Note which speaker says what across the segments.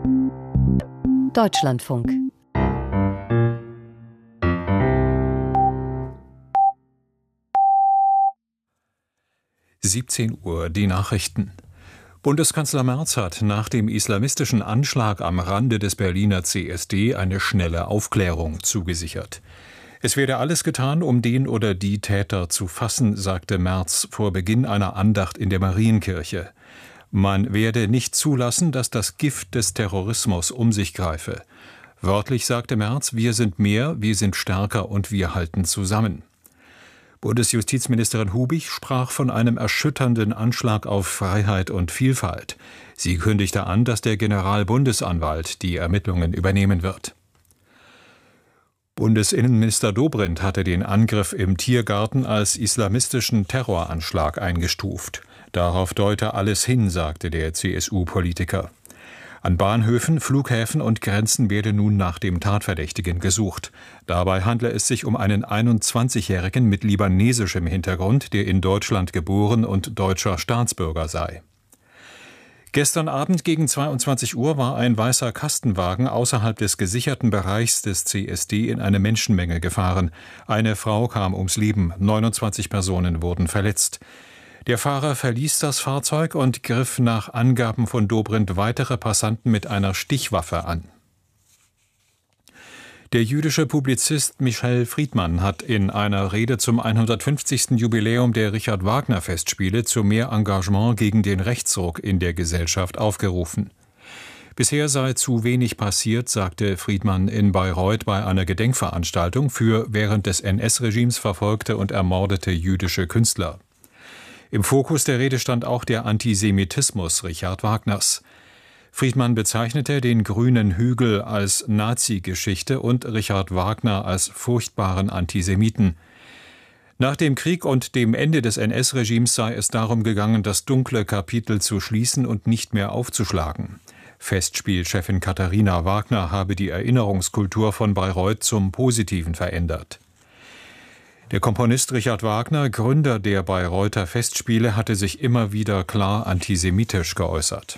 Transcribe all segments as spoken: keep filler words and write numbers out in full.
Speaker 1: Deutschlandfunk.
Speaker 2: siebzehn Uhr, die Nachrichten. Bundeskanzler Merz hat nach dem islamistischen Anschlag am Rande des Berliner C S D eine schnelle Aufklärung zugesichert. Es werde alles getan, um den oder die Täter zu fassen, sagte Merz vor Beginn einer Andacht in der Marienkirche. Man werde nicht zulassen, dass das Gift des Terrorismus um sich greife. Wörtlich sagte Merz, wir sind mehr, wir sind stärker und wir halten zusammen. Bundesjustizministerin Hubig sprach von einem erschütternden Anschlag auf Freiheit und Vielfalt. Sie kündigte an, dass der Generalbundesanwalt die Ermittlungen übernehmen wird. Bundesinnenminister Dobrindt hatte den Angriff im Tiergarten als islamistischen Terroranschlag eingestuft. Darauf deute alles hin, sagte der C S U-Politiker. An Bahnhöfen, Flughäfen und Grenzen werde nun nach dem Tatverdächtigen gesucht. Dabei handle es sich um einen einundzwanzigjährigen mit libanesischem Hintergrund, der in Deutschland geboren und deutscher Staatsbürger sei. Gestern Abend gegen zweiundzwanzig Uhr war ein weißer Kastenwagen außerhalb des gesicherten Bereichs des C S D in eine Menschenmenge gefahren. Eine Frau kam ums Leben, neunundzwanzig Personen wurden verletzt. Der Fahrer verließ das Fahrzeug und griff nach Angaben von Dobrindt weitere Passanten mit einer Stichwaffe an. Der jüdische Publizist Michel Friedmann hat in einer Rede zum hundertfünfzigsten Jubiläum der Richard-Wagner-Festspiele zu mehr Engagement gegen den Rechtsruck in der Gesellschaft aufgerufen. Bisher sei zu wenig passiert, sagte Friedmann in Bayreuth bei einer Gedenkveranstaltung für während des N S-Regimes verfolgte und ermordete jüdische Künstler. Im Fokus der Rede stand auch der Antisemitismus Richard Wagners. Friedmann bezeichnete den grünen Hügel als Nazi-Geschichte und Richard Wagner als furchtbaren Antisemiten. Nach dem Krieg und dem Ende des N S-Regimes sei es darum gegangen, das dunkle Kapitel zu schließen und nicht mehr aufzuschlagen. Festspielchefin Katharina Wagner habe die Erinnerungskultur von Bayreuth zum Positiven verändert. Der Komponist Richard Wagner, Gründer der Bayreuther Festspiele, hatte sich immer wieder klar antisemitisch geäußert.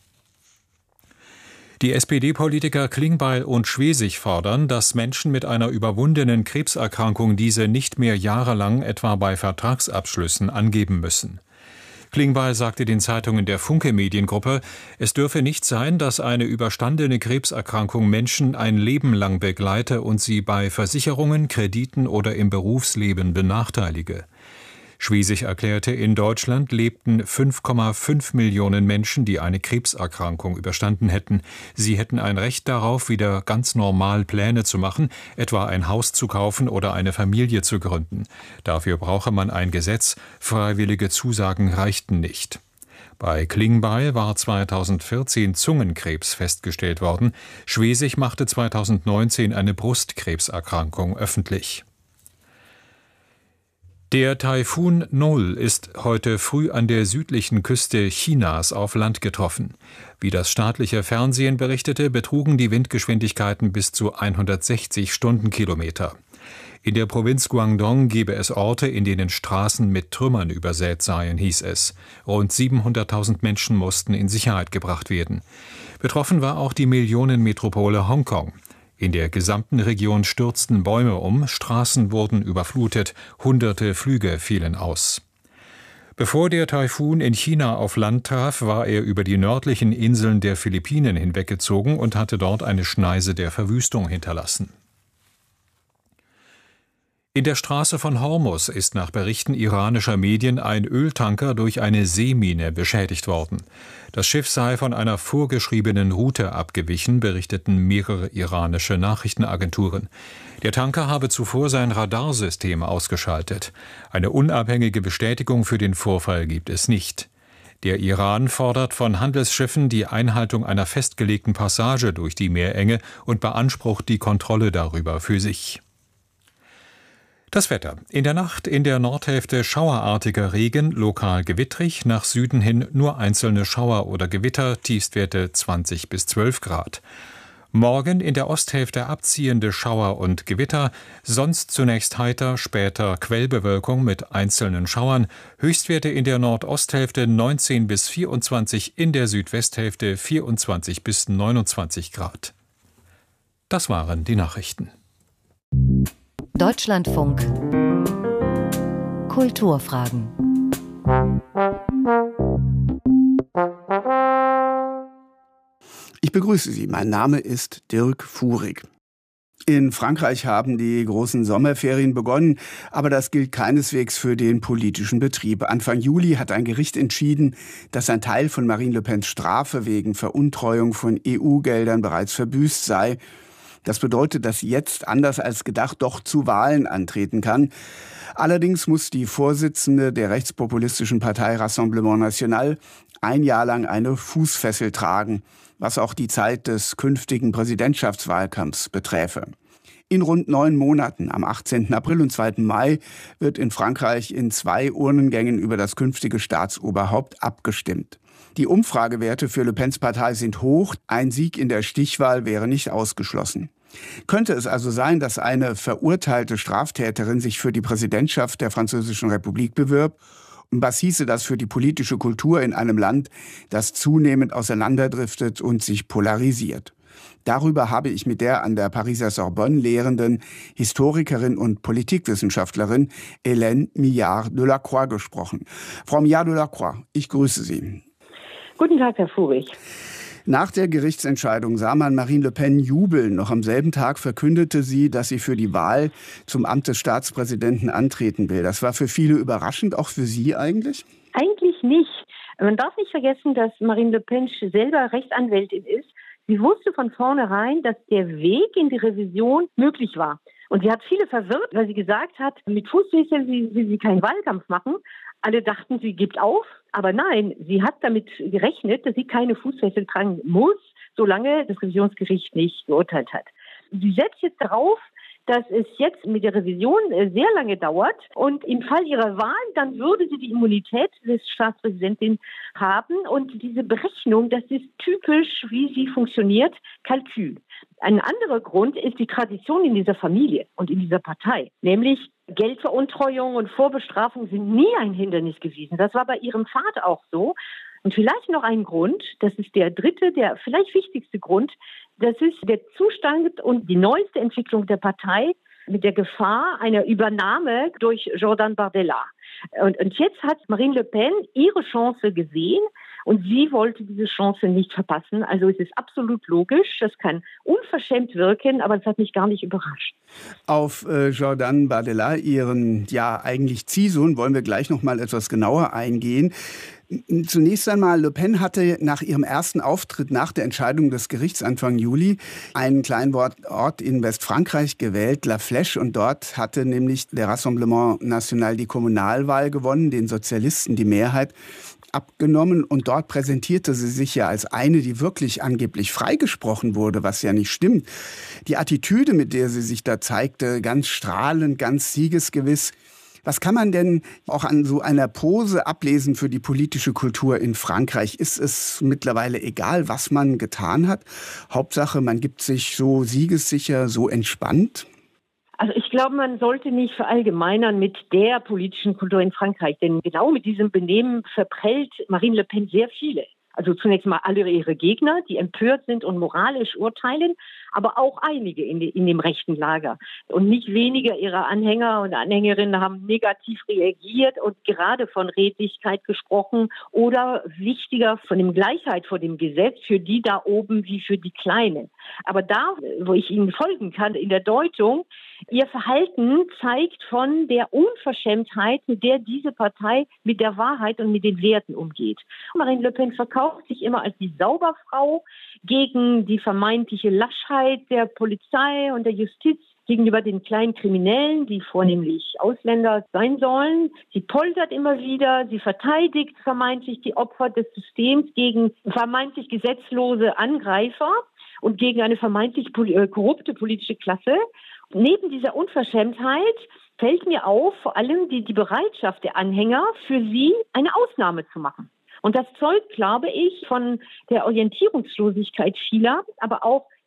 Speaker 2: Die S P D-Politiker Klingbeil und Schwesig fordern, dass Menschen mit einer überwundenen Krebserkrankung diese nicht mehr jahrelang etwa bei Vertragsabschlüssen angeben müssen. Klingbeil sagte den Zeitungen der Funke Mediengruppe, es dürfe nicht sein, dass eine überstandene Krebserkrankung Menschen ein Leben lang begleite und sie bei Versicherungen, Krediten oder im Berufsleben benachteilige. Schwesig erklärte, in Deutschland lebten fünf Komma fünf Millionen Menschen, die eine Krebserkrankung überstanden hätten. Sie hätten ein Recht darauf, wieder ganz normal Pläne zu machen, etwa ein Haus zu kaufen oder eine Familie zu gründen. Dafür brauche man ein Gesetz, freiwillige Zusagen reichten nicht. Bei Klingbeil war zweitausendvierzehn Zungenkrebs festgestellt worden. Schwesig machte zweitausendneunzehn eine Brustkrebserkrankung öffentlich. Der Taifun Nol ist heute früh an der südlichen Küste Chinas auf Land getroffen. Wie das staatliche Fernsehen berichtete, betrugen die Windgeschwindigkeiten bis zu hundertsechzig Stundenkilometer. In der Provinz Guangdong gebe es Orte, in denen Straßen mit Trümmern übersät seien, hieß es. Rund siebenhunderttausend Menschen mussten in Sicherheit gebracht werden. Betroffen war auch die Millionenmetropole Hongkong. In der gesamten Region stürzten Bäume um, Straßen wurden überflutet, hunderte Flüge fielen aus. Bevor der Taifun in China auf Land traf, war er über die nördlichen Inseln der Philippinen hinweggezogen und hatte dort eine Schneise der Verwüstung hinterlassen. In der Straße von Hormuz ist nach Berichten iranischer Medien ein Öltanker durch eine Seemine beschädigt worden. Das Schiff sei von einer vorgeschriebenen Route abgewichen, berichteten mehrere iranische Nachrichtenagenturen. Der Tanker habe zuvor sein Radarsystem ausgeschaltet. Eine unabhängige Bestätigung für den Vorfall gibt es nicht. Der Iran fordert von Handelsschiffen die Einhaltung einer festgelegten Passage durch die Meerenge und beansprucht die Kontrolle darüber für sich. Das Wetter. In der Nacht in der Nordhälfte schauerartiger Regen, lokal gewittrig, nach Süden hin nur einzelne Schauer oder Gewitter, Tiefstwerte zwanzig bis zwölf Grad. Morgen in der Osthälfte abziehende Schauer und Gewitter, sonst zunächst heiter, später Quellbewölkung mit einzelnen Schauern, Höchstwerte in der Nordosthälfte neunzehn bis vierundzwanzig, in der Südwesthälfte vierundzwanzig bis neunundzwanzig Grad. Das waren die Nachrichten.
Speaker 1: Deutschlandfunk Kulturfragen.
Speaker 3: Ich begrüße Sie. Mein Name ist Dirk Fuhrig. In Frankreich haben die großen Sommerferien begonnen, aber das gilt keineswegs für den politischen Betrieb. Anfang Juli hat ein Gericht entschieden, dass ein Teil von Marine Le Pens Strafe wegen Veruntreuung von E U-Geldern bereits verbüßt sei. Das bedeutet, dass sie jetzt, anders als gedacht, doch zu Wahlen antreten kann. Allerdings muss die Vorsitzende der rechtspopulistischen Partei Rassemblement National ein Jahr lang eine Fußfessel tragen, was auch die Zeit des künftigen Präsidentschaftswahlkampfs beträfe. In rund neun Monaten, am achtzehnten April und zweiten Mai, wird in Frankreich in zwei Urnengängen über das künftige Staatsoberhaupt abgestimmt. Die Umfragewerte für Le Pens Partei sind hoch, ein Sieg in der Stichwahl wäre nicht ausgeschlossen. Könnte es also sein, dass eine verurteilte Straftäterin sich für die Präsidentschaft der Französischen Republik bewirbt? Und was hieße das für die politische Kultur in einem Land, das zunehmend auseinanderdriftet und sich polarisiert? Darüber habe ich mit der an der Pariser Sorbonne lehrenden Historikerin und Politikwissenschaftlerin Hélène Millard-Delacroix gesprochen. Frau Millard-Delacroix, ich grüße Sie.
Speaker 4: Guten Tag, Herr Fuhrig.
Speaker 3: Nach der Gerichtsentscheidung sah man Marine Le Pen jubeln. Noch am selben Tag verkündete sie, dass sie für die Wahl zum Amt des Staatspräsidenten antreten will. Das war für viele überraschend, auch für Sie eigentlich?
Speaker 4: Eigentlich nicht. Man darf nicht vergessen, dass Marine Le Pen selber Rechtsanwältin ist. Sie wusste von vornherein, dass der Weg in die Revision möglich war. Und sie hat viele verwirrt, weil sie gesagt hat, mit Fußfesseln will sie keinen Wahlkampf machen. Alle dachten, sie gibt auf. Aber nein, sie hat damit gerechnet, dass sie keine Fußfessel tragen muss, solange das Revisionsgericht nicht geurteilt hat. Sie setzt jetzt darauf, dass es jetzt mit der Revision sehr lange dauert und im Fall ihrer Wahl, dann würde sie die Immunität des Staatspräsidenten haben und diese Berechnung, das ist typisch, wie sie funktioniert, Kalkül. Ein anderer Grund ist die Tradition in dieser Familie und in dieser Partei, nämlich Geldveruntreuung und Vorbestrafung sind nie ein Hindernis gewesen. Das war bei ihrem Vater auch so. Und vielleicht noch ein Grund, das ist der dritte, der vielleicht wichtigste Grund, das ist der Zustand und die neueste Entwicklung der Partei mit der Gefahr einer Übernahme durch Jordan Bardella. Und, und jetzt hat Marine Le Pen ihre Chance gesehen und sie wollte diese Chance nicht verpassen. Also es ist absolut logisch, das kann unverschämt wirken, aber es hat mich gar nicht überrascht.
Speaker 3: Auf äh, Jordan Bardella, ihren ja eigentlich Ziehsohn, wollen wir gleich noch mal etwas genauer eingehen. Zunächst einmal, Le Pen hatte nach ihrem ersten Auftritt nach der Entscheidung des Gerichts Anfang Juli einen kleinen Ort in Westfrankreich gewählt, La Flèche, und dort hatte nämlich der Rassemblement National die Kommunalwahl gewonnen, den Sozialisten die Mehrheit abgenommen, und dort präsentierte sie sich ja als eine, die wirklich angeblich freigesprochen wurde, was ja nicht stimmt. Die Attitüde, mit der sie sich da zeigte, ganz strahlend, ganz siegesgewiss. Was kann man denn auch an so einer Pose ablesen für die politische Kultur in Frankreich? Ist es mittlerweile egal, was man getan hat? Hauptsache, man gibt sich so siegessicher, so entspannt?
Speaker 4: Also ich glaube, man sollte nicht verallgemeinern mit der politischen Kultur in Frankreich, denn genau mit diesem Benehmen verprellt Marine Le Pen sehr viele. Also zunächst mal alle ihre Gegner, die empört sind und moralisch urteilen, aber auch einige in, die, in dem rechten Lager. Und nicht weniger ihrer Anhänger und Anhängerinnen haben negativ reagiert und gerade von Redlichkeit gesprochen oder wichtiger von dem Gleichheit vor dem Gesetz für die da oben wie für die Kleinen. Aber da, wo ich Ihnen folgen kann in der Deutung, ihr Verhalten zeigt von der Unverschämtheit, mit der diese Partei mit der Wahrheit und mit den Werten umgeht. Marine Le Pen verkauft sich immer als die Sauberfrau gegen die vermeintliche Laschheit der Polizei und der Justiz gegenüber den kleinen Kriminellen, die vornehmlich Ausländer sein sollen. Sie poltert immer wieder, sie verteidigt vermeintlich die Opfer des Systems gegen vermeintlich gesetzlose Angreifer und gegen eine vermeintlich korrupte politische Klasse. Neben dieser Unverschämtheit fällt mir auf, vor allem die, die Bereitschaft der Anhänger, für sie eine Ausnahme zu machen. Und das zeugt, glaube ich, von der Orientierungslosigkeit vieler, aber auch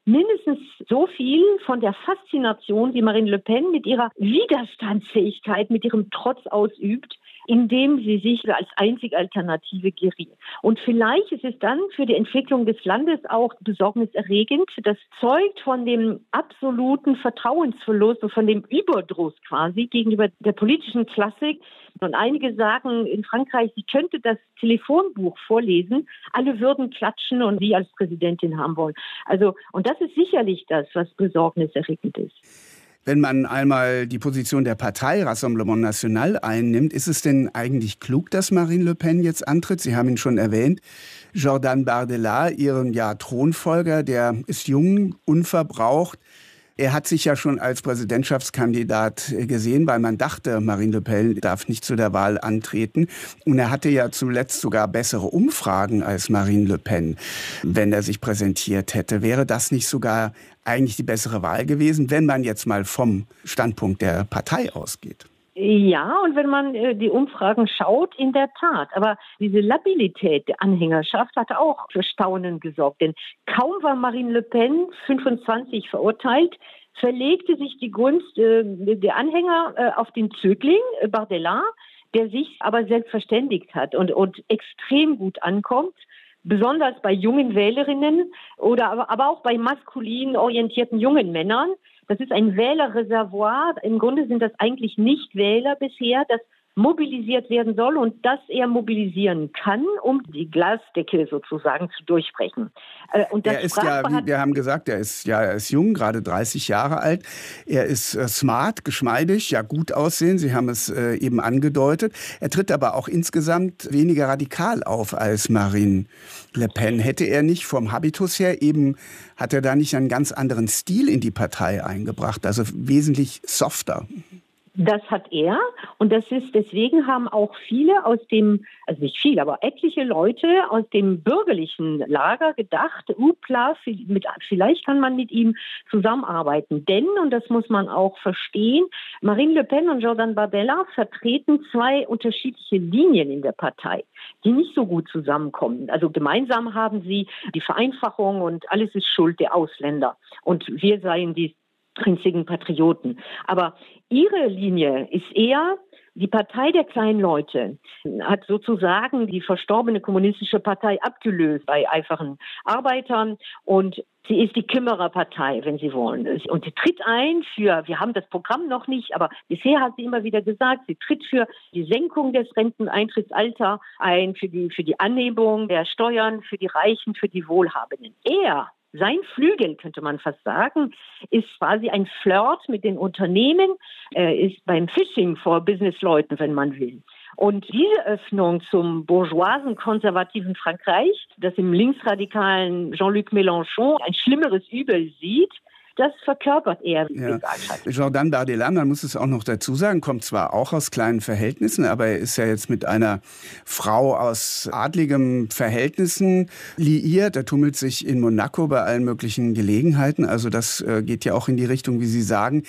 Speaker 4: mindestens so viel von der Faszination, die Marine Le Pen mit ihrer Widerstandsfähigkeit, mit ihrem Trotz ausübt, indem sie sich als einzige Alternative geriert. Und vielleicht ist es dann für die Entwicklung des Landes auch besorgniserregend. Das zeugt von dem absoluten Vertrauensverlust und von dem Überdruss quasi gegenüber der politischen Klassik. Und einige sagen in Frankreich, sie könnte das Telefonbuch vorlesen, alle würden klatschen und sie als Präsidentin haben wollen. Also, und das ist sicherlich das, was besorgniserregend ist.
Speaker 3: Wenn man einmal die Position der Partei Rassemblement National einnimmt, ist es denn eigentlich klug, dass Marine Le Pen jetzt antritt? Sie haben ihn schon erwähnt. Jordan Bardella, ihren ja, Thronfolger, der ist jung, unverbraucht. Er hat sich ja schon als Präsidentschaftskandidat gesehen, weil man dachte, Marine Le Pen darf nicht zu der Wahl antreten. Und er hatte ja zuletzt sogar bessere Umfragen als Marine Le Pen, wenn er sich präsentiert hätte. Wäre das nicht sogar eigentlich die bessere Wahl gewesen, wenn man jetzt mal vom Standpunkt der Partei ausgeht?
Speaker 4: Ja, und wenn man äh, die Umfragen schaut, in der Tat. Aber diese Labilität der Anhängerschaft hat auch für Staunen gesorgt. Denn kaum war Marine Le Pen fünfundzwanzig verurteilt, verlegte sich die Gunst äh, der Anhänger äh, auf den Zögling, äh, Bardella, der sich aber selbst verständigt hat und, und extrem gut ankommt. Besonders bei jungen Wählerinnen oder aber, aber auch bei maskulin orientierten jungen Männern. Das ist ein Wählerreservoir. Im Grunde sind das eigentlich nicht Wähler bisher, das mobilisiert werden soll und das er mobilisieren kann, um die Glasdecke sozusagen zu durchbrechen. Und das
Speaker 3: er ist ja, wie wir haben gesagt, er ist ja, er ist jung, gerade dreißig Jahre alt. Er ist äh, smart, geschmeidig, ja gut aussehen. Sie haben es äh, eben angedeutet. Er tritt aber auch insgesamt weniger radikal auf als Marine Le Pen. Hätte er nicht vom Habitus her eben, hat er da nicht einen ganz anderen Stil in die Partei eingebracht, also wesentlich softer?
Speaker 4: Das hat er und das ist, deswegen haben auch viele aus dem, also nicht viele, aber etliche Leute aus dem bürgerlichen Lager gedacht, upla, mit, vielleicht kann man mit ihm zusammenarbeiten. Denn, und das muss man auch verstehen, Marine Le Pen und Jordan Bardella vertreten zwei unterschiedliche Linien in der Partei, die nicht so gut zusammenkommen. Also gemeinsam haben sie die Vereinfachung und alles ist Schuld der Ausländer. Und wir seien die einzigen Patrioten. Aber ihre Linie ist eher die Partei der kleinen Leute, hat sozusagen die verstorbene kommunistische Partei abgelöst bei einfachen Arbeitern und sie ist die Kümmererpartei, wenn Sie wollen. Und sie tritt ein für, wir haben das Programm noch nicht, aber bisher hat sie immer wieder gesagt, sie tritt für die Senkung des Renteneintrittsalters ein, für die, für die Anhebung der Steuern, für die Reichen, für die Wohlhabenden. Er Sein Flügel, könnte man fast sagen, ist quasi ein Flirt mit den Unternehmen, äh, ist beim Phishing vor Businessleuten, wenn man will. Und diese Öffnung zum bourgeoisen, konservativen Frankreich, das im linksradikalen Jean-Luc Mélenchon ein schlimmeres Übel sieht, das verkörpert er, wie
Speaker 3: ja.
Speaker 4: gesagt hat.
Speaker 3: Jordan Bardella, man muss es auch noch dazu sagen, kommt zwar auch aus kleinen Verhältnissen, aber er ist ja jetzt mit einer Frau aus adligem Verhältnissen liiert. Er tummelt sich in Monaco bei allen möglichen Gelegenheiten. Also das äh, geht ja auch in die Richtung, wie Sie sagen.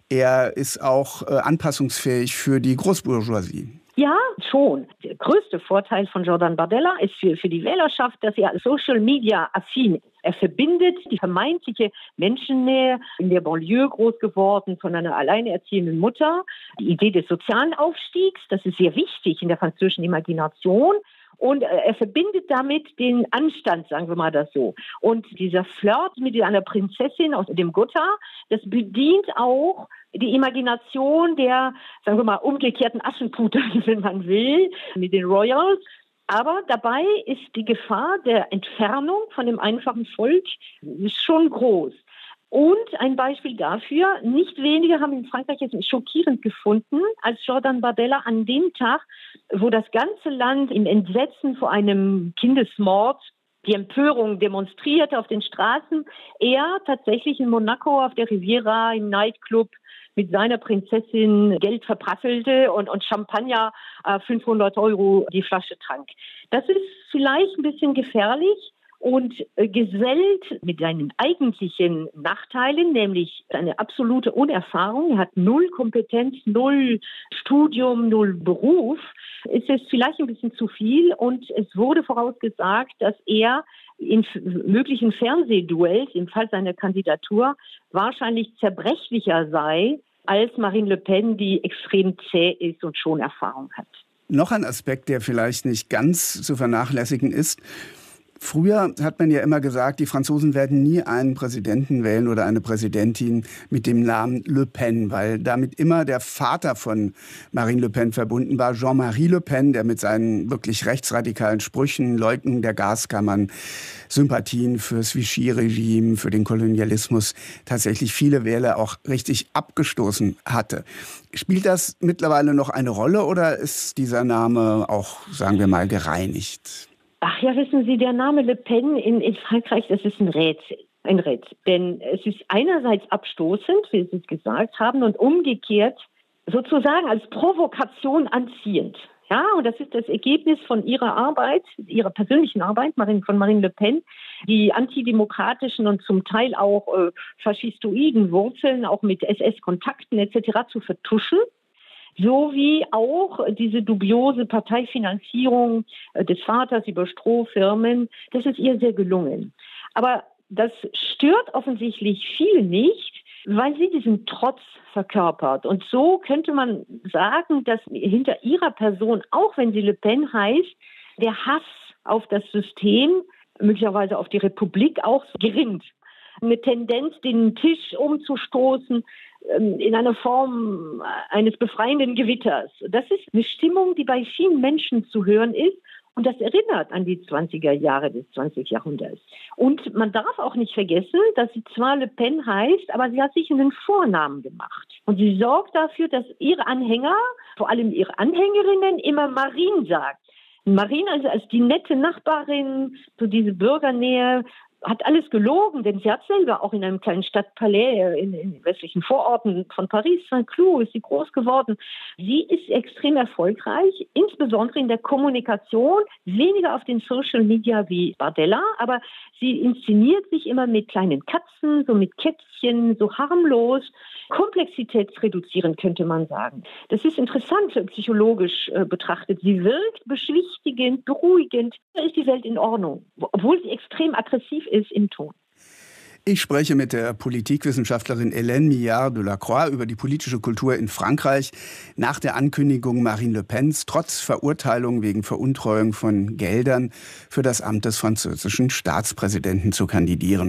Speaker 3: Er ist auch äh, anpassungsfähig für die Großbourgeoisie.
Speaker 4: Ja, schon. Der größte Vorteil von Jordan Bardella ist für, für die Wählerschaft, dass er Social Media affin ist. Er verbindet die vermeintliche Menschennähe, in der Banlieue groß geworden, von einer alleinerziehenden Mutter. Die Idee des sozialen Aufstiegs, das ist sehr wichtig in der französischen Imagination. Und er verbindet damit den Anstand, sagen wir mal das so. Und dieser Flirt mit einer Prinzessin aus dem Gotha, das bedient auch die Imagination der, sagen wir mal, umgekehrten Aschenputtel, wenn man will, mit den Royals. Aber dabei ist die Gefahr der Entfernung von dem einfachen Volk schon groß. Und ein Beispiel dafür, nicht wenige haben in Frankreich jetzt schockierend gefunden, als Jordan Bardella an dem Tag, wo das ganze Land im Entsetzen vor einem Kindesmord die Empörung demonstrierte auf den Straßen, er tatsächlich in Monaco auf der Riviera im Nightclub mit seiner Prinzessin Geld verprasselte und, und Champagner äh, fünfhundert Euro die Flasche trank. Das ist vielleicht ein bisschen gefährlich und äh, gesellt mit seinen eigentlichen Nachteilen, nämlich eine absolute Unerfahrung. Er hat null Kompetenz, null Studium, null Beruf. Ist es vielleicht ein bisschen zu viel und es wurde vorausgesagt, dass er in f- möglichen Fernsehduells im Fall seiner Kandidatur wahrscheinlich zerbrechlicher sei als Marine Le Pen, die extrem zäh ist und schon Erfahrung hat.
Speaker 3: Noch ein Aspekt, der vielleicht nicht ganz zu vernachlässigen ist. Früher hat man ja immer gesagt, die Franzosen werden nie einen Präsidenten wählen oder eine Präsidentin mit dem Namen Le Pen, weil damit immer der Vater von Marine Le Pen verbunden war, Jean-Marie Le Pen, der mit seinen wirklich rechtsradikalen Sprüchen, Leugnung der Gaskammern, Sympathien fürs Vichy-Regime, für den Kolonialismus tatsächlich viele Wähler auch richtig abgestoßen hatte. Spielt das mittlerweile noch eine Rolle oder ist dieser Name auch, sagen wir mal, gereinigt?
Speaker 4: Ach ja, wissen Sie, der Name Le Pen in, in Frankreich, das ist ein Rätsel. Ein Rätsel. Denn es ist einerseits abstoßend, wie Sie es gesagt haben, und umgekehrt sozusagen als Provokation anziehend. Ja, und das ist das Ergebnis von ihrer Arbeit, ihrer persönlichen Arbeit, Marine, von Marine Le Pen, die antidemokratischen und zum Teil auch äh, faschistoiden Wurzeln, auch mit S S-Kontakten et cetera zu vertuschen. Sowie auch diese dubiose Parteifinanzierung des Vaters über Strohfirmen. Das ist ihr sehr gelungen. Aber das stört offensichtlich viele nicht, weil sie diesen Trotz verkörpert. Und so könnte man sagen, dass hinter ihrer Person, auch wenn sie Le Pen heißt, der Hass auf das System, möglicherweise auf die Republik auch gerinnt. Eine Tendenz, den Tisch umzustoßen, in einer Form eines befreienden Gewitters. Das ist eine Stimmung, die bei vielen Menschen zu hören ist. Und das erinnert an die zwanziger Jahre des zwanzigsten Jahrhunderts. Und man darf auch nicht vergessen, dass sie zwar Le Pen heißt, aber sie hat sich einen Vornamen gemacht. Und sie sorgt dafür, dass ihre Anhänger, vor allem ihre Anhängerinnen, immer Marine sagt. Marine also als die nette Nachbarin, so diese Bürgernähe, hat alles gelogen, denn sie hat selber auch in einem kleinen Stadtpalais in den westlichen Vororten von Paris, Saint-Cloud, ist sie groß geworden. Sie ist extrem erfolgreich, insbesondere in der Kommunikation, weniger auf den Social Media wie Bardella, aber sie inszeniert sich immer mit kleinen Katzen, so mit Kätzchen, so harmlos, komplexitätsreduzierend könnte man sagen. Das ist interessant psychologisch äh, betrachtet. Sie wirkt beschwichtigend, beruhigend. Da ist die Welt in Ordnung, obwohl sie extrem aggressiv ist im Ton.
Speaker 3: Ich spreche mit der Politikwissenschaftlerin Hélène Millard de la Croix über die politische Kultur in Frankreich nach der Ankündigung Marine Le Pens trotz Verurteilung wegen Veruntreuung von Geldern für das Amt des französischen Staatspräsidenten zu kandidieren.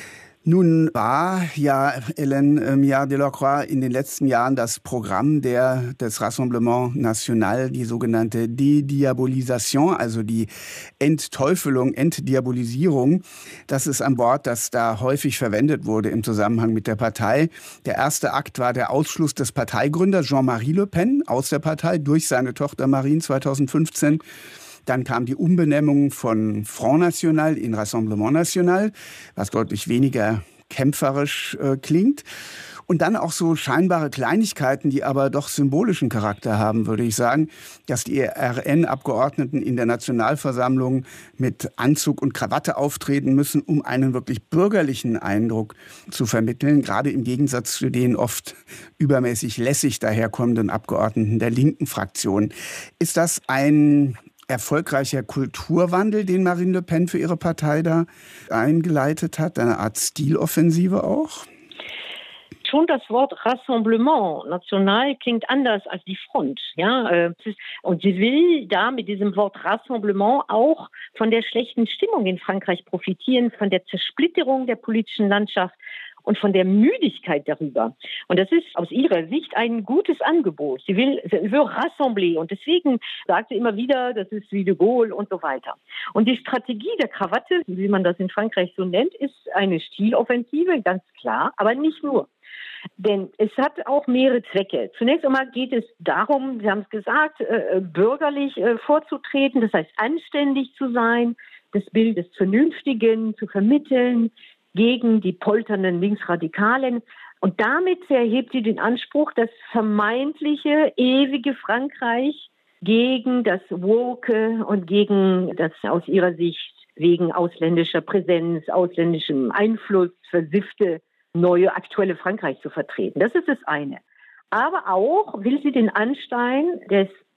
Speaker 3: Nun war ja Hélène Millard de la Croix in den letzten Jahren das Programm der, des Rassemblement National, die sogenannte Dediabolisation, also die Entteufelung, Entdiabolisierung. Das ist ein Wort, das da häufig verwendet wurde im Zusammenhang mit der Partei. Der erste Akt war der Ausschluss des Parteigründers Jean-Marie Le Pen aus der Partei durch seine Tochter Marine zweitausendfünfzehn. Dann kam die Umbenennung von Front National in Rassemblement National, was deutlich weniger kämpferisch äh, klingt. Und dann auch so scheinbare Kleinigkeiten, die aber doch symbolischen Charakter haben, würde ich sagen, dass die R N-Abgeordneten in der Nationalversammlung mit Anzug und Krawatte auftreten müssen, um einen wirklich bürgerlichen Eindruck zu vermitteln, gerade im Gegensatz zu den oft übermäßig lässig daherkommenden Abgeordneten der linken Fraktion. Ist das ein erfolgreicher Kulturwandel, den Marine Le Pen für ihre Partei da eingeleitet hat? Eine Art Stiloffensive auch?
Speaker 4: Schon das Wort Rassemblement National klingt anders als die Front. Ja, und sie will da mit diesem Wort Rassemblement auch von der schlechten Stimmung in Frankreich profitieren, von der Zersplitterung der politischen Landschaft und von der Müdigkeit darüber. Und das ist aus ihrer Sicht ein gutes Angebot. Sie will, sie will rassembler und deswegen sagt sie immer wieder, das ist wie de Gaulle und so weiter. Und die Strategie der Krawatte, wie man das in Frankreich so nennt, ist eine Stiloffensive, ganz klar, aber nicht nur. Denn es hat auch mehrere Zwecke. Zunächst einmal geht es darum, Sie haben es gesagt, äh, bürgerlich äh, vorzutreten, das heißt anständig zu sein, das Bild des Vernünftigen zu vermitteln, gegen die polternden Linksradikalen. Und damit erhebt sie den Anspruch, das vermeintliche, ewige Frankreich gegen das Woke und gegen das aus ihrer Sicht wegen ausländischer Präsenz, ausländischem Einfluss versiffte, neue, aktuelle Frankreich zu vertreten. Das ist das eine. Aber auch will sie den Anschein des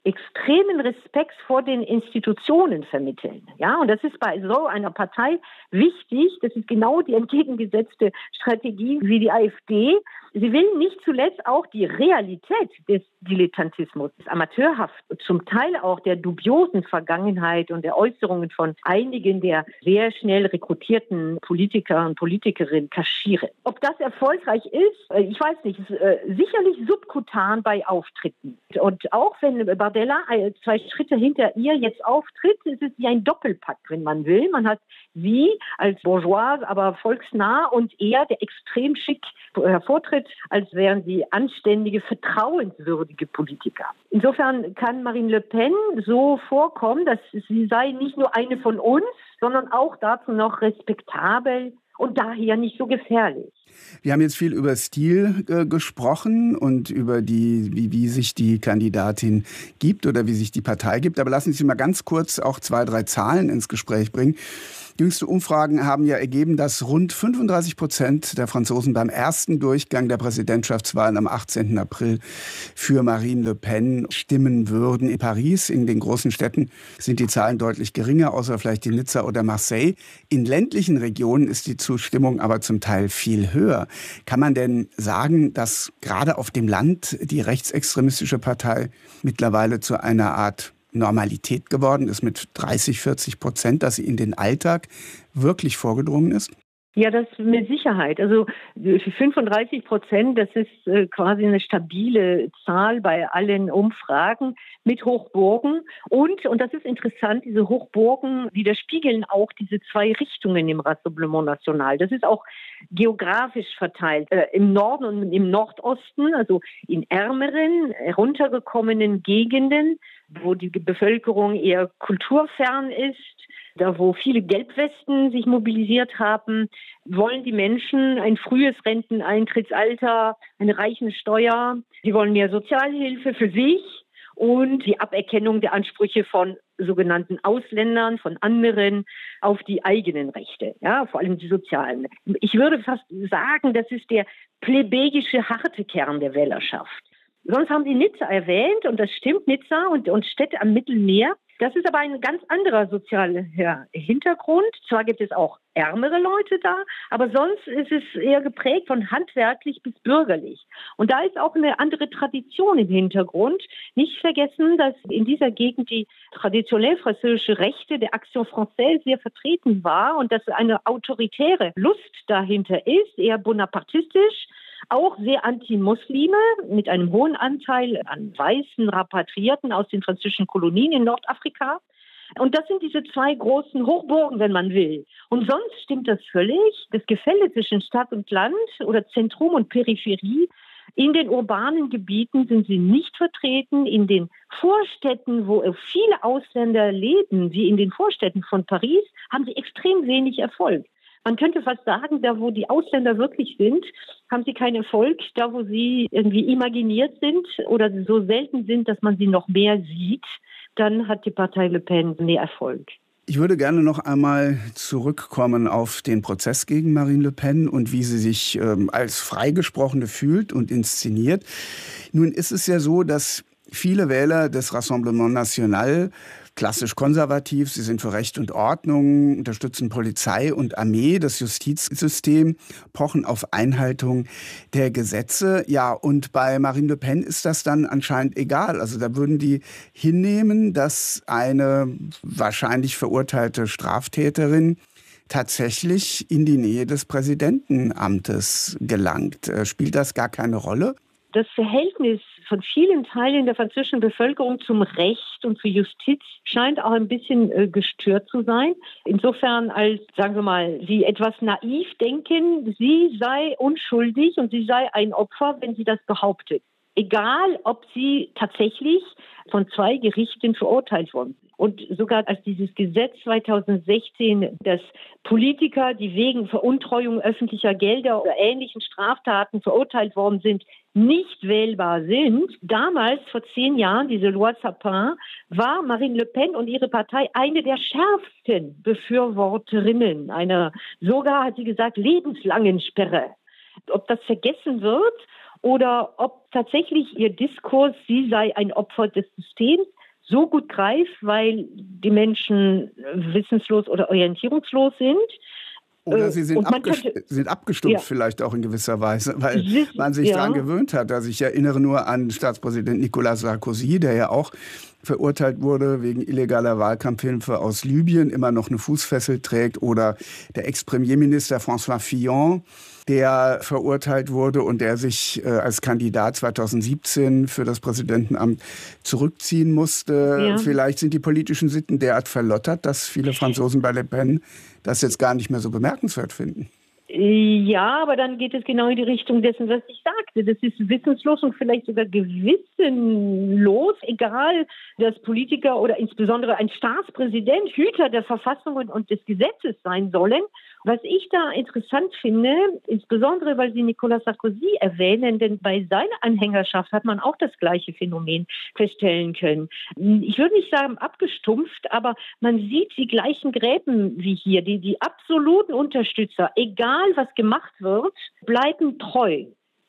Speaker 4: extremen Respekt vor den Institutionen vermitteln. Ja, und das ist bei so einer Partei wichtig. Das ist genau die entgegengesetzte Strategie wie die AfD. Sie will nicht zuletzt auch die Realität des Dilettantismus, des Amateurhaft, zum Teil auch der dubiosen Vergangenheit und der Äußerungen von einigen der sehr schnell rekrutierten Politiker und Politikerinnen kaschieren. Ob das erfolgreich ist, ich weiß nicht, ist, äh, sicherlich subkutan bei Auftritten. Und auch wenn Bardella zwei Schritte hinter ihr jetzt auftritt, ist es wie ein Doppelpack, wenn man will. Man hat sie als bourgeois, aber volksnah und er, der extrem schick hervortritt, als wären sie anständige, vertrauenswürdige Politiker. Insofern kann Marine Le Pen so vorkommen, dass sie sei nicht nur eine von uns, sondern auch dazu noch respektabel und daher nicht so gefährlich.
Speaker 3: Wir haben jetzt viel über Stil äh, gesprochen und über die, wie, wie sich die Kandidatin gibt oder wie sich die Partei gibt. Aber lassen Sie mal ganz kurz auch zwei, drei Zahlen ins Gespräch bringen. Jüngste Umfragen haben ja ergeben, dass rund fünfunddreißig Prozent der Franzosen beim ersten Durchgang der Präsidentschaftswahlen am achtzehnten April für Marine Le Pen stimmen würden. In Paris, in den großen Städten, sind die Zahlen deutlich geringer, außer vielleicht in Nizza oder Marseille. In ländlichen Regionen ist die Zustimmung aber zum Teil viel höher. Kann man denn sagen, dass gerade auf dem Land die rechtsextremistische Partei mittlerweile zu einer Art Normalität geworden ist mit dreißig, vierzig Prozent, dass sie in den Alltag wirklich vorgedrungen ist?
Speaker 4: Ja, das mit Sicherheit. Also fünfunddreißig Prozent, das ist äh, quasi eine stabile Zahl bei allen Umfragen mit Hochburgen. Und, und das ist interessant, diese Hochburgen widerspiegeln auch diese zwei Richtungen im Rassemblement National. Das ist auch geografisch verteilt. Äh, im Norden und im Nordosten, also in ärmeren, heruntergekommenen Gegenden, wo die Bevölkerung eher kulturfern ist, da wo viele Gelbwesten sich mobilisiert haben, wollen die Menschen ein frühes Renteneintrittsalter, eine reichende Steuer. Sie wollen mehr Sozialhilfe für sich und die Aberkennung der Ansprüche von sogenannten Ausländern, von anderen auf die eigenen Rechte, ja, vor allem die sozialen. Ich würde fast sagen, das ist der plebejische harte Kern der Wählerschaft. Sonst haben Sie Nizza erwähnt und das stimmt, Nizza und, und Städte am Mittelmeer. Das ist aber ein ganz anderer sozialer ja, Hintergrund. Zwar gibt es auch ärmere Leute da, aber sonst ist es eher geprägt von handwerklich bis bürgerlich. Und da ist auch eine andere Tradition im Hintergrund. Nicht vergessen, dass in dieser Gegend die traditionell französische Rechte der Action Française sehr vertreten war und dass eine autoritäre Lust dahinter ist, eher bonapartistisch, auch sehr anti-Muslime mit einem hohen Anteil an weißen Rapatrierten aus den französischen Kolonien in Nordafrika. Und das sind diese zwei großen Hochburgen, wenn man will. Und sonst stimmt das völlig. Das Gefälle zwischen Stadt und Land oder Zentrum und Peripherie. In den urbanen Gebieten sind sie nicht vertreten. In den Vorstädten, wo viele Ausländer leben, wie in den Vorstädten von Paris, haben sie extrem wenig Erfolg. Man könnte fast sagen, da wo die Ausländer wirklich sind, haben sie keinen Erfolg. Da wo sie irgendwie imaginiert sind oder so selten sind, dass man sie noch mehr sieht, dann hat die Partei Le Pen mehr Erfolg.
Speaker 3: Ich würde gerne noch einmal zurückkommen auf den Prozess gegen Marine Le Pen und wie sie sich ähm, als Freigesprochene fühlt und inszeniert. Nun ist es ja so, dass viele Wähler des Rassemblement National klassisch konservativ, sie sind für Recht und Ordnung, unterstützen Polizei und Armee, das Justizsystem, pochen auf Einhaltung der Gesetze. Ja, und bei Marine Le Pen ist das dann anscheinend egal. Also da würden die hinnehmen, dass eine wahrscheinlich verurteilte Straftäterin tatsächlich in die Nähe des Präsidentenamtes gelangt. Spielt das gar keine Rolle?
Speaker 4: Das Verhältnis von vielen Teilen der französischen Bevölkerung zum Recht und zur Justiz scheint auch ein bisschen äh, gestört zu sein. Insofern, als, sagen wir mal, sie etwas naiv denken, sie sei unschuldig und sie sei ein Opfer, wenn sie das behauptet. Egal, ob sie tatsächlich von zwei Gerichten verurteilt worden sind. Und sogar als dieses Gesetz zweitausendsechzehn, dass Politiker, die wegen Veruntreuung öffentlicher Gelder oder ähnlichen Straftaten verurteilt worden sind, nicht wählbar sind. Damals, vor zehn Jahren, diese Loi Sapin, war Marine Le Pen und ihre Partei eine der schärfsten Befürworterinnen einer, sogar, hat sie gesagt, lebenslangen Sperre. Ob das vergessen wird oder ob tatsächlich ihr Diskurs, sie sei ein Opfer des Systems, so gut greift, weil die Menschen wissenslos oder orientierungslos sind.
Speaker 3: Oder sie sind, abgest
Speaker 4: könnte,
Speaker 3: sind abgestumpft,
Speaker 4: ja.
Speaker 3: vielleicht auch in gewisser Weise, weil
Speaker 4: Ist,
Speaker 3: man sich
Speaker 4: ja.
Speaker 3: daran gewöhnt hat. Also ich erinnere nur an Staatspräsident Nicolas Sarkozy, der ja auch verurteilt wurde wegen illegaler Wahlkampfhilfe aus Libyen, immer noch eine Fußfessel trägt. Oder der Ex-Premierminister François Fillon, der verurteilt wurde und der sich äh, als Kandidat zweitausendsiebzehn für das Präsidentenamt zurückziehen musste. Ja. Vielleicht sind die politischen Sitten derart verlottert, dass viele Franzosen bei Le Pen das jetzt gar nicht mehr so bemerkenswert finden.
Speaker 4: Ja, aber dann geht es genau in die Richtung dessen, was ich sagte. Das ist wissenslos und vielleicht sogar gewissenlos, egal, dass Politiker oder insbesondere ein Staatspräsident Hüter der Verfassung und des Gesetzes sein sollen. Was ich da interessant finde, insbesondere weil Sie Nicolas Sarkozy erwähnen, denn bei seiner Anhängerschaft hat man auch das gleiche Phänomen feststellen können. Ich würde nicht sagen abgestumpft, aber man sieht die gleichen Gräben wie hier. Die, die absoluten Unterstützer, egal was gemacht wird, bleiben treu.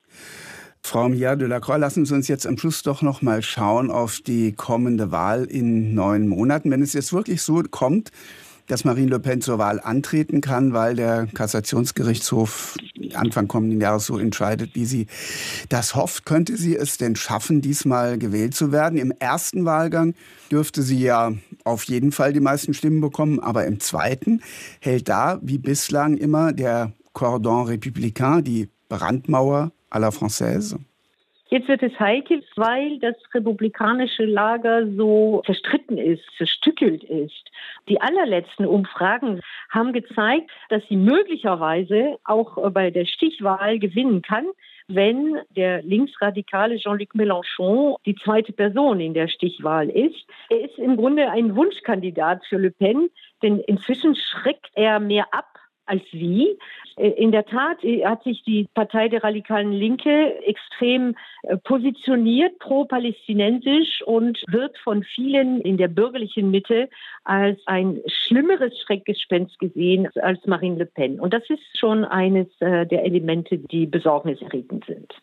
Speaker 3: Frau Miard de la Croix, lassen Sie uns jetzt am Schluss doch noch mal schauen auf die kommende Wahl in neun Monaten. Wenn es jetzt wirklich so kommt, dass Marine Le Pen zur Wahl antreten kann, weil der Kassationsgerichtshof Anfang kommenden Jahres so entscheidet, wie sie das hofft. Könnte sie es denn schaffen, diesmal gewählt zu werden? Im ersten Wahlgang dürfte sie ja auf jeden Fall die meisten Stimmen bekommen, aber im zweiten hält da, wie bislang immer, der Cordon républicain, die Brandmauer à la Française.
Speaker 4: Jetzt wird es heikel, weil das republikanische Lager so zerstritten ist, zerstückelt ist. Die allerletzten Umfragen haben gezeigt, dass sie möglicherweise auch bei der Stichwahl gewinnen kann, wenn der linksradikale Jean-Luc Mélenchon die zweite Person in der Stichwahl ist. Er ist im Grunde ein Wunschkandidat für Le Pen, denn inzwischen schreckt er mehr ab als wie. In der Tat hat sich die Partei der radikalen Linke extrem positioniert, pro-palästinensisch, und wird von vielen in der bürgerlichen Mitte als ein schlimmeres Schreckgespenst gesehen als Marine Le Pen. Und das ist schon eines der Elemente, die besorgniserregend sind.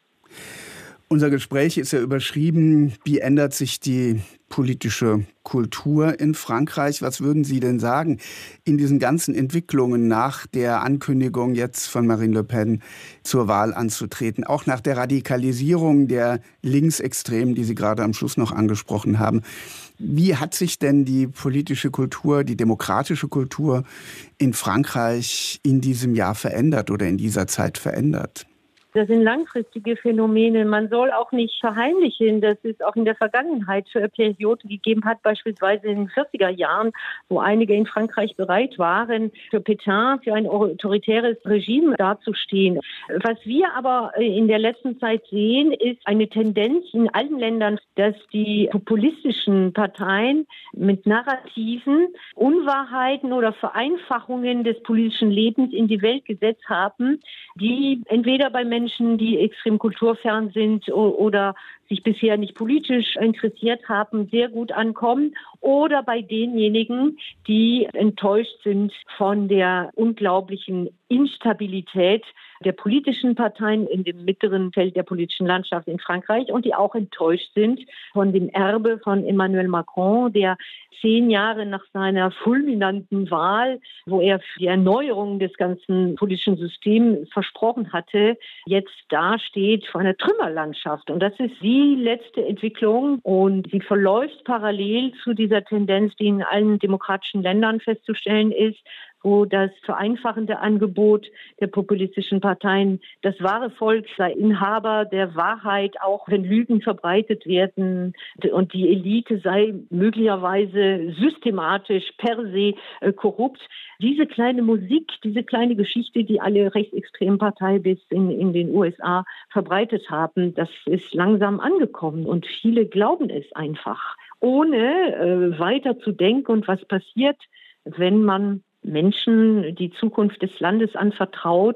Speaker 3: Unser Gespräch ist ja überschrieben, wie ändert sich die politische Kultur in Frankreich? Was würden Sie denn sagen in diesen ganzen Entwicklungen nach der Ankündigung jetzt von Marine Le Pen zur Wahl anzutreten, auch nach der Radikalisierung der Linksextremen, die Sie gerade am Schluss noch angesprochen haben? Wie hat sich denn die politische Kultur, die demokratische Kultur in Frankreich in diesem Jahr verändert oder in dieser Zeit verändert?
Speaker 4: Das sind langfristige Phänomene. Man soll auch nicht verheimlichen, dass es auch in der Vergangenheit Perioden gegeben hat, beispielsweise in den vierziger Jahren, wo einige in Frankreich bereit waren, für Pétain, für ein autoritäres Regime dazustehen. Was wir aber in der letzten Zeit sehen, ist eine Tendenz in allen Ländern, dass die populistischen Parteien mit Narrativen, Unwahrheiten oder Vereinfachungen des politischen Lebens in die Welt gesetzt haben, die entweder bei Menschen, die extrem kulturfern sind oder sich bisher nicht politisch interessiert haben, sehr gut ankommen, oder bei denjenigen, die enttäuscht sind von der unglaublichen Instabilität der politischen Parteien in dem mittleren Feld der politischen Landschaft in Frankreich und die auch enttäuscht sind von dem Erbe von Emmanuel Macron, der zehn Jahre nach seiner fulminanten Wahl, wo er für die Erneuerung des ganzen politischen Systems versprochen hatte, jetzt dasteht vor einer Trümmerlandschaft. Und das ist die letzte Entwicklung und sie verläuft parallel zu dieser Tendenz, die in allen demokratischen Ländern festzustellen ist, wo das vereinfachende Angebot der populistischen Parteien, das wahre Volk sei Inhaber der Wahrheit, auch wenn Lügen verbreitet werden, und die Elite sei möglicherweise systematisch per se äh, korrupt. Diese kleine Musik, diese kleine Geschichte, die alle rechtsextremen Parteien bis in, in den U S A verbreitet haben, das ist langsam angekommen und viele glauben es einfach, ohne äh, weiter zu denken und was passiert, wenn man Menschen die Zukunft des Landes anvertraut,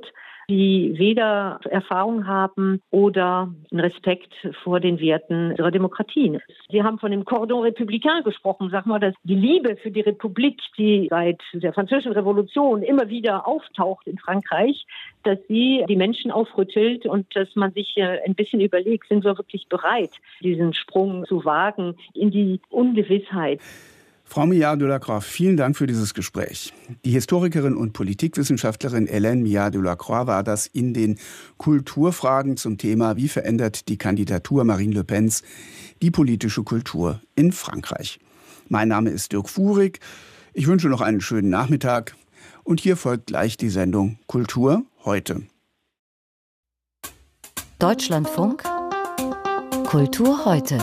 Speaker 4: die weder Erfahrung haben oder einen Respekt vor den Werten ihrer Demokratien. Sie haben von dem Cordon républicain gesprochen. Sag mal, dass die Liebe für die Republik, die seit der Französischen Revolution immer wieder auftaucht in Frankreich, dass sie die Menschen aufrüttelt und dass man sich ein bisschen überlegt, sind wir wirklich bereit, diesen Sprung zu wagen in die Ungewissheit.
Speaker 3: Frau Millard-Delacroix, vielen Dank für dieses Gespräch. Die Historikerin und Politikwissenschaftlerin Hélène Millard-Delacroix war das in den Kulturfragen zum Thema „Wie verändert die Kandidatur Marine Le Pens die politische Kultur in Frankreich?" Mein Name ist Dirk Fuhrig. Ich wünsche noch einen schönen Nachmittag. Und hier folgt gleich die Sendung Kultur heute.
Speaker 1: Deutschlandfunk Kultur heute.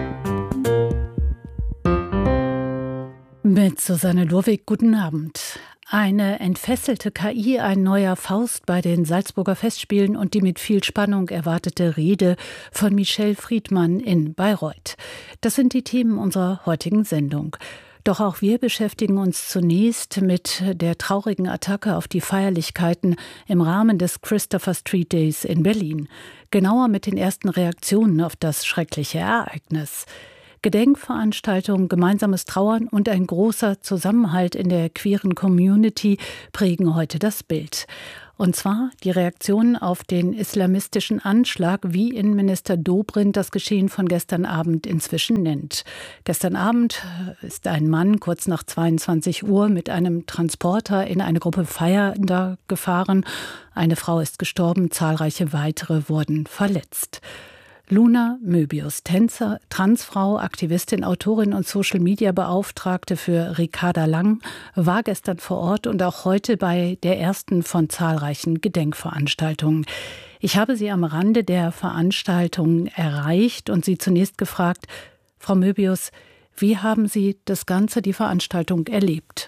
Speaker 5: Mit Susanne Lurwig, guten Abend. Eine entfesselte K I, ein neuer Faust bei den Salzburger Festspielen und die mit viel Spannung erwartete Rede von Michel Friedmann in Bayreuth. Das sind die Themen unserer heutigen Sendung. Doch auch wir beschäftigen uns zunächst mit der traurigen Attacke auf die Feierlichkeiten im Rahmen des Christopher Street Days in Berlin. Genauer mit den ersten Reaktionen auf das schreckliche Ereignis. Gedenkveranstaltungen, gemeinsames Trauern und ein großer Zusammenhalt in der queeren Community prägen heute das Bild. Und zwar die Reaktionen auf den islamistischen Anschlag, wie Innenminister Dobrindt das Geschehen von gestern Abend inzwischen nennt. Gestern Abend ist ein Mann kurz nach zweiundzwanzig Uhr mit einem Transporter in eine Gruppe Feiernder gefahren. Eine Frau ist gestorben, zahlreiche weitere wurden verletzt. Luna Möbius, Tänzer, Transfrau, Aktivistin, Autorin und Social-Media-Beauftragte für Ricarda Lang, war gestern vor Ort und auch heute bei der ersten von zahlreichen Gedenkveranstaltungen. Ich habe sie am Rande der Veranstaltung erreicht und sie zunächst gefragt: Frau Möbius, wie haben Sie das Ganze, die Veranstaltung, erlebt?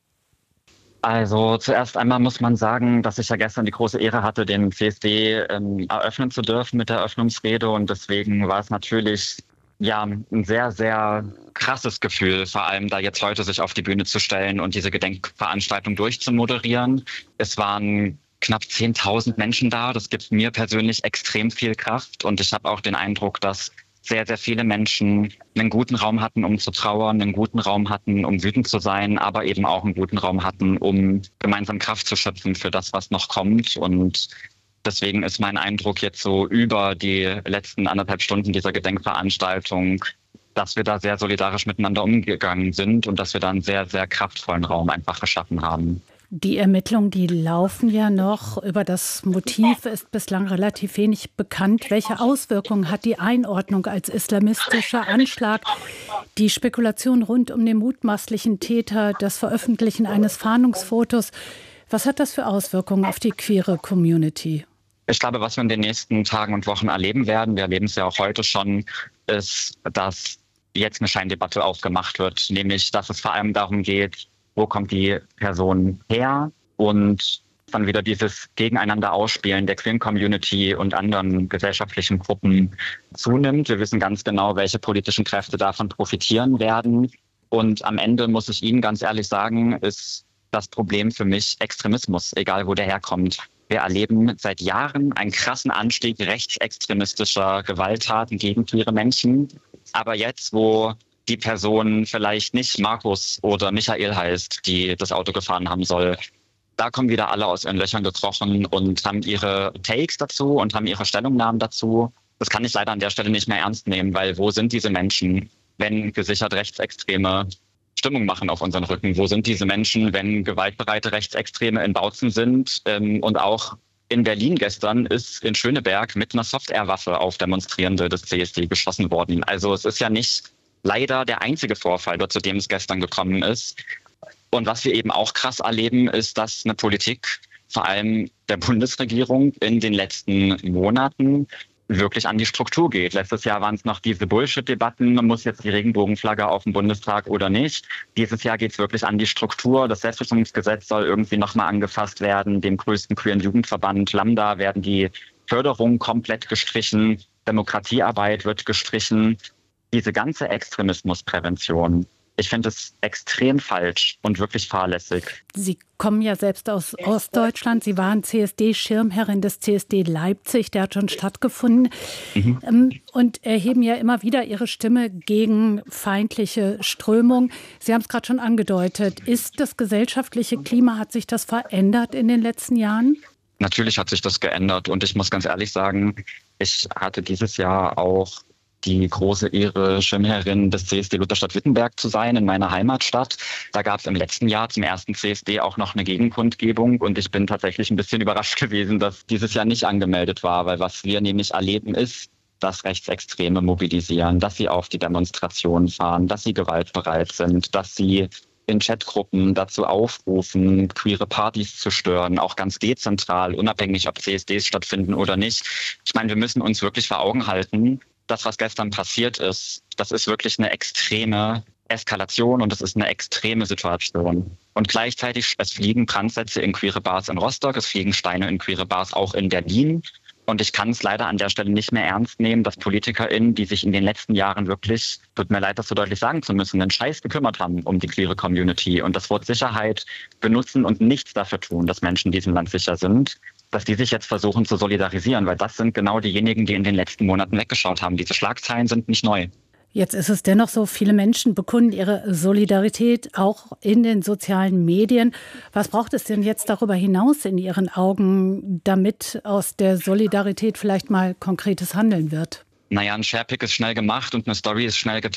Speaker 6: Also zuerst einmal muss man sagen, dass ich ja gestern die große Ehre hatte, den C S D ähm, eröffnen zu dürfen mit der Eröffnungsrede, und deswegen war es natürlich ja ein sehr, sehr krasses Gefühl, vor allem da jetzt heute sich auf die Bühne zu stellen und diese Gedenkveranstaltung durchzumoderieren. Es waren knapp zehntausend Menschen da, das gibt mir persönlich extrem viel Kraft, und ich habe auch den Eindruck, dass sehr, sehr viele Menschen einen guten Raum hatten, um zu trauern, einen guten Raum hatten, um wütend zu sein, aber eben auch einen guten Raum hatten, um gemeinsam Kraft zu schöpfen für das, was noch kommt. Und deswegen ist mein Eindruck jetzt so über die letzten anderthalb Stunden dieser Gedenkveranstaltung, dass wir da sehr solidarisch miteinander umgegangen sind und dass wir da einen sehr, sehr kraftvollen Raum einfach geschaffen haben.
Speaker 5: Die Ermittlungen, die laufen ja noch. Über das Motiv ist bislang relativ wenig bekannt. Welche Auswirkungen hat die Einordnung als islamistischer Anschlag, die Spekulation rund um den mutmaßlichen Täter, das Veröffentlichen eines Fahndungsfotos? Was hat das für Auswirkungen auf die queere Community?
Speaker 6: Ich glaube, was wir in den nächsten Tagen und Wochen erleben werden, wir erleben es ja auch heute schon, ist, dass jetzt eine Scheindebatte aufgemacht wird. Nämlich, dass es vor allem darum geht, wo kommt die Person her, und dann wieder dieses Gegeneinander Ausspielen der queeren Community und anderen gesellschaftlichen Gruppen zunimmt. Wir wissen ganz genau, welche politischen Kräfte davon profitieren werden. Und am Ende, muss ich Ihnen ganz ehrlich sagen, ist das Problem für mich Extremismus, egal wo der herkommt. Wir erleben seit Jahren einen krassen Anstieg rechtsextremistischer Gewalttaten gegen queere Menschen. Aber jetzt, wo die Person vielleicht nicht Markus oder Michael heißt, die das Auto gefahren haben soll, da kommen wieder alle aus ihren Löchern gekrochen und haben ihre Takes dazu und haben ihre Stellungnahmen dazu. Das kann ich leider an der Stelle nicht mehr ernst nehmen, weil wo sind diese Menschen, wenn gesichert Rechtsextreme Stimmung machen auf unseren Rücken? Wo sind diese Menschen, wenn gewaltbereite Rechtsextreme in Bautzen sind? Und auch in Berlin gestern ist in Schöneberg mit einer Soft-Air-Waffe auf Demonstrierende des C S D geschossen worden. Also es ist ja nicht leider der einzige Vorfall, zu dem es gestern gekommen ist. Und was wir eben auch krass erleben, ist, dass eine Politik, vor allem der Bundesregierung, in den letzten Monaten wirklich an die Struktur geht. Letztes Jahr waren es noch diese Bullshit-Debatten, muss jetzt die Regenbogenflagge auf dem Bundestag oder nicht. Dieses Jahr geht es wirklich an die Struktur. Das Selbstbestimmungsgesetz soll irgendwie nochmal angefasst werden. Dem größten queeren Jugendverband Lambda werden die Förderungen komplett gestrichen. Demokratiearbeit wird gestrichen. Diese ganze Extremismusprävention Ich finde es extrem falsch und wirklich fahrlässig.
Speaker 5: Sie kommen ja selbst aus Ostdeutschland. Sie waren C S D-Schirmherrin des C S D Leipzig. Der hat schon stattgefunden. Mhm. Und erheben ja immer wieder Ihre Stimme gegen feindliche Strömungen. Sie haben es gerade schon angedeutet. Ist das gesellschaftliche Klima, hat sich das verändert in den letzten Jahren?
Speaker 6: Natürlich hat sich das geändert. Und ich muss ganz ehrlich sagen, ich hatte dieses Jahr auch die große Ehre, Schirmherrin des C S D Lutherstadt-Wittenberg zu sein, in meiner Heimatstadt. Da gab es im letzten Jahr zum ersten C S D auch noch eine Gegenkundgebung und ich bin tatsächlich ein bisschen überrascht gewesen, dass dieses Jahr nicht angemeldet war, weil was wir nämlich erleben ist, dass Rechtsextreme mobilisieren, dass sie auf die Demonstrationen fahren, dass sie gewaltbereit sind, dass sie in Chatgruppen dazu aufrufen, queere Partys zu stören, auch ganz dezentral, unabhängig, ob C S Ds stattfinden oder nicht. Ich meine, wir müssen uns wirklich vor Augen halten, das, was gestern passiert ist, das ist wirklich eine extreme Eskalation und das ist eine extreme Situation. Und gleichzeitig, es fliegen Brandsätze in queere Bars in Rostock, es fliegen Steine in queere Bars auch in Berlin. Und ich kann es leider an der Stelle nicht mehr ernst nehmen, dass PolitikerInnen, die sich in den letzten Jahren wirklich, tut mir leid, das so deutlich sagen zu müssen, einen Scheiß gekümmert haben um die queere Community und das Wort Sicherheit benutzen und nichts dafür tun, dass Menschen in diesem Land sicher sind, dass die sich jetzt versuchen zu solidarisieren, weil das sind genau diejenigen, die in den letzten Monaten weggeschaut haben. Diese Schlagzeilen sind nicht neu.
Speaker 5: Jetzt ist es dennoch so, viele Menschen bekunden ihre Solidarität auch in den sozialen Medien. Was braucht es denn jetzt darüber hinaus in Ihren Augen, damit aus der Solidarität vielleicht mal konkretes Handeln wird?
Speaker 6: Naja, ein Sharepick ist schnell gemacht und eine Story ist schnell geteilt.